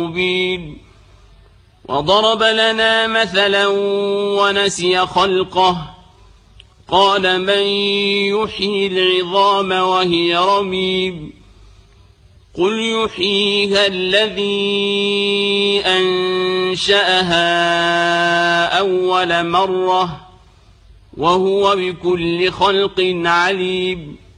مبين وضرب لنا مثلا ونسي خلقه قال من يحيي العظام وهي رميم قل يحييها الذي أنشأها أول مرة وهو بكل خلق عليم